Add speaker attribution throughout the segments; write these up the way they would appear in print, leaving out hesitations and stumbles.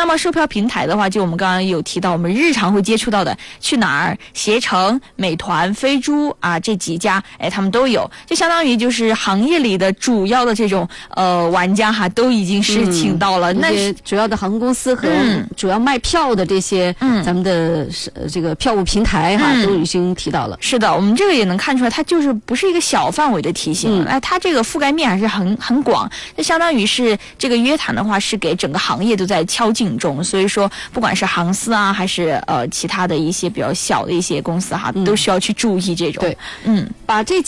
Speaker 1: 那么售票平台的话，就我们刚刚有提到，我们日常会接触到的去哪儿、携程、美团、飞猪啊这几家，他们都有，就相当于就是行业里的主要的这种玩家哈，都已经是请到了。那
Speaker 2: 主要的航空公司和主要卖票的这些，咱们的这个票务平台哈，都已经提到了。
Speaker 1: 是的，我们这个也能看出来，它就是不是一个小范围的提醒，它这个覆盖面还是很广。就相当于是这个约谈的话，是给整个行业都在敲警钟，所以说不管是航司啊，还是其他的一些比较小的一些公司哈，都需要去注意这种。
Speaker 2: 对，把这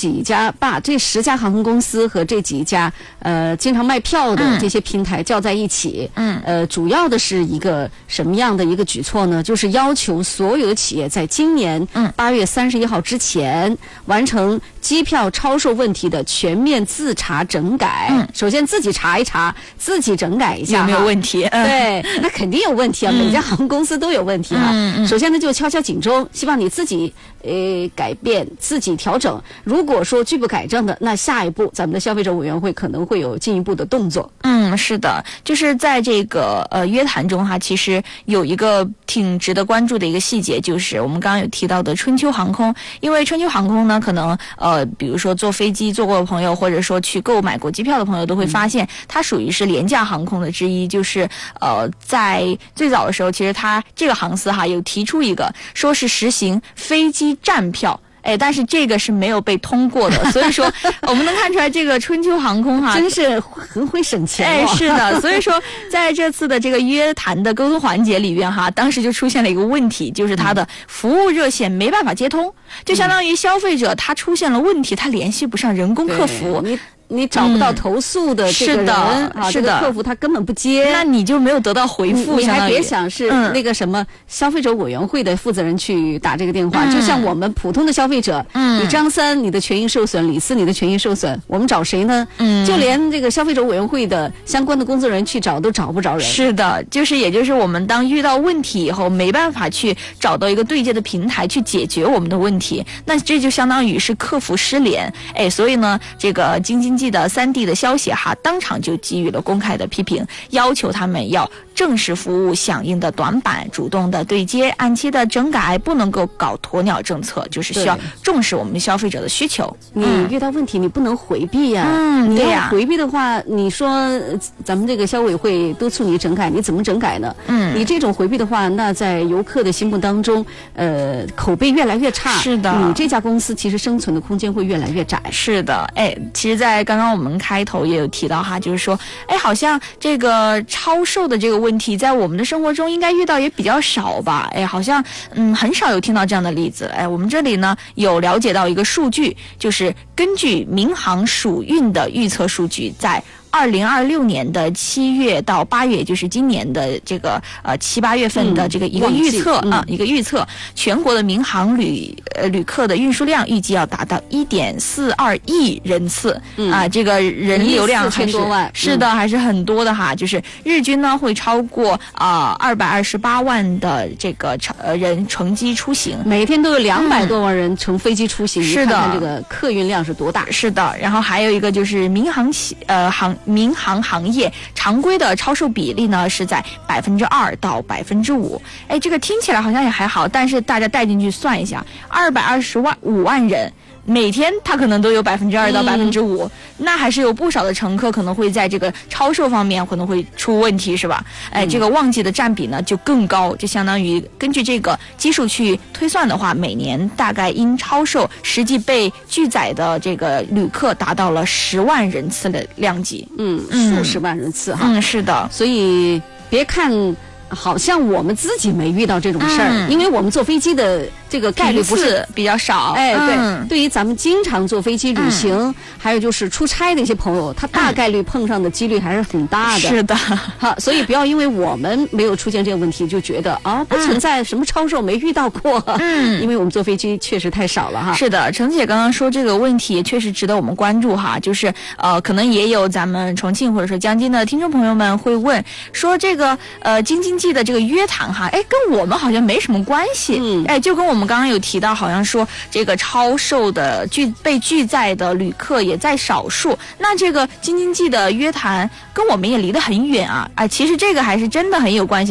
Speaker 2: 10家航空公司和这几家经常卖票的这些平台叫在一起，主要的是一个什么样的一个举措呢？就是要求所有的企业在今年8月31号之前完成机票超售问题的全面自查整改。首先自己查一查，自己整改一下
Speaker 1: 有没有问题。
Speaker 2: 对，那肯定有问题啊，每家航空公司都有问题啊。首先呢，就敲警钟，希望你自己改变，自己调整。如果说拒不改正的，那下一步咱们的消费者委员会可能会有进一步的动作。
Speaker 1: 是的，就是在这个约谈中哈，其实有一个挺值得关注的一个细节，就是我们刚刚有提到的春秋航空。因为春秋航空呢，可能比如说坐飞机坐过的朋友，或者说去购买过机票的朋友，都会发现它属于是廉价航空的之一。就是在最早的时候，其实它这个航司哈有提出一个说是实行飞机站票。但是这个是没有被通过的，所以说我们能看出来这个春秋航空哈，
Speaker 2: 真是很会省钱。
Speaker 1: 是的，所以说在这次的这个约谈的沟通环节里面哈，当时就出现了一个问题，就是它的服务热线没办法接通，就相当于消费者他出现了问题，他联系不上人工客服。
Speaker 2: 你找不到投诉的这个人这个客服他根本不接，
Speaker 1: 那你就没有得到回复。
Speaker 2: 你还别想是那个什么消费者委员会的负责人去打这个电话，就像我们普通的消费者，你张三你的权益受损，李四你的权益受损，我们找谁呢？就连这个消费者委员会的相关的工作人员去找都找不着人。
Speaker 1: 是的，也就是我们当遇到问题以后，没办法去找到一个对接的平台去解决我们的问题，那这就相当于是客服失联。所以呢，这个京津冀的3D 的消息哈，当场就给予了公开的批评，要求他们要正视服务响应的短板，主动的对接，按期的整改，不能够搞鸵鸟政策，就是需要重视我们消费者的需求。
Speaker 2: 你遇到问题你不能回避呀。你要回避的话，你说咱们这个消委会督促你整改，你怎么整改呢？你这种回避的话，那在游客的心目当中，口碑越来越差。
Speaker 1: 是的，
Speaker 2: 你这家公司其实生存的空间会越来越窄。
Speaker 1: 是的，其实在刚刚我们开头也有提到哈，就是说，好像这个超售的这个问题，在我们的生活中应该遇到也比较少吧？好像很少有听到这样的例子。我们这里呢有了解到一个数据，就是根据民航署运的预测数据，在2026年的7月到8月，也就是今年的这个7、8月份的这个一个预测，全国的民航旅客的运输量预计要达到1.42亿人次这个人流量还是
Speaker 2: 4000多万，
Speaker 1: 是的，还是很多的哈。就是日均呢会超过228万的这个人乘机出行，
Speaker 2: 每天都有200多万人乘飞机出行。
Speaker 1: 是的，
Speaker 2: 你看看这个客运量是多大。
Speaker 1: 是的，然后还有一个就是民航行业常规的超售比例呢是在2%到5%。这个听起来好像也还好，但是大家带进去算一下，225万人。每天他可能都有2%到5%，那还是有不少的乘客可能会在这个超售方面可能会出问题，是吧？这个旺季的占比呢就更高，就相当于根据这个基数去推算的话，每年大概因超售实际被拒载的这个旅客达到了10万人次的量级，
Speaker 2: 数十万人次哈。
Speaker 1: 是的，
Speaker 2: 所以别看好像我们自己没遇到这种事儿，因为我们坐飞机的这个概率不是
Speaker 1: 比较少。
Speaker 2: 对于咱们经常坐飞机旅行，还有就是出差的一些朋友，他大概率碰上的几率还是很大的。
Speaker 1: 是的，
Speaker 2: 好，所以不要因为我们没有出现这个问题就觉得不存在什么超售，没遇到过。因为我们坐飞机确实太少了哈。
Speaker 1: 是的，程姐刚刚说这个问题也确实值得我们关注哈，就是可能也有咱们重庆或者说江津的听众朋友们会问说，这个京津冀的这个约谈哈，跟我们好像没什么关系。就跟我们刚刚有提到，好像说这个超售的被拒载的旅客也在少数，那这个京津冀的约谈跟我们也离得很远啊。其实这个还是真的很有关系。